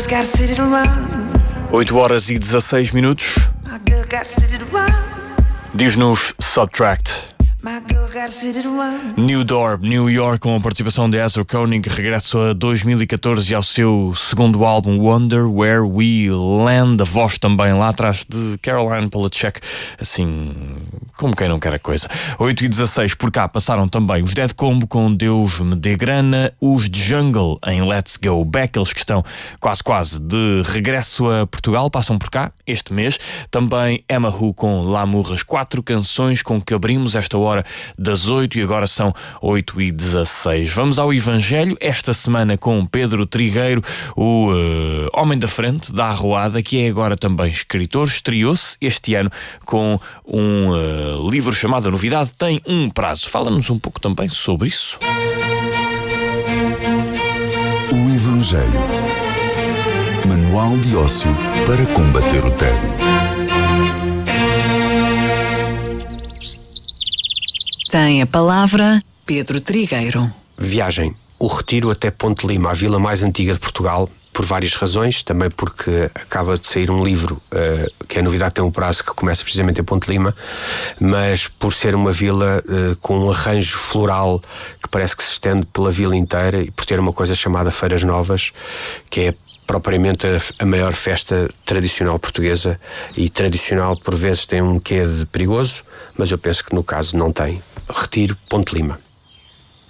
8 horas e 16 minutos. Diz-nos Subtract. New Door, New York, com a participação de Ezra Koenig, regresso a 2014 e ao seu segundo álbum Wonder Where We Land. A voz também lá atrás de Caroline Polachek, assim como quem não quer a coisa. 8 e 16, por cá passaram também os Dead Combo com Deus me dê grana, os de Jungle em Let's Go Back, eles que estão quase de regresso a Portugal, passam por cá este mês. Também Emma Who com Lamurras, 4 canções com que abrimos esta hora das 8 e agora são 8 e 16. Vamos ao Evangelho, esta semana com Pedro Trigueiro, o homem da frente da Arruada, que é agora também escritor. Estreou-se este ano com um livro chamado A Novidade Tem um Prazo. Fala-nos um pouco também sobre isso. O Evangelho. Manual de ócio para combater o tédio. Tem a palavra Pedro Trigueiro. Viagem. O retiro até Ponte Lima, a vila mais antiga de Portugal, por várias razões. Também porque acaba de sair um livro, que é A Novidade Tem um Prazo, que começa precisamente em Ponte Lima, mas por ser uma vila com um arranjo floral que parece que se estende pela vila inteira e por ter uma coisa chamada Feiras Novas, que é propriamente a maior festa tradicional portuguesa, e tradicional por vezes tem um quê de perigoso, mas eu penso que no caso não tem. Retiro, Ponte Lima.